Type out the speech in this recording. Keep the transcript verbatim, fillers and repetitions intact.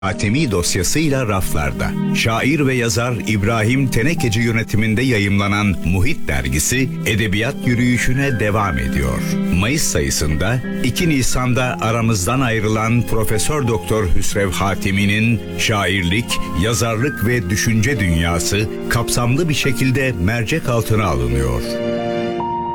Hatemi dosyasıyla raflarda. Şair ve yazar İbrahim Tenekeci yönetiminde yayımlanan Muhit dergisi edebiyat yürüyüşüne devam ediyor. Mayıs sayısında iki Nisan'da aramızdan ayrılan Profesör Doktor Hüsrev Hatemi'nin şairlik, yazarlık ve düşünce dünyası kapsamlı bir şekilde mercek altına alınıyor.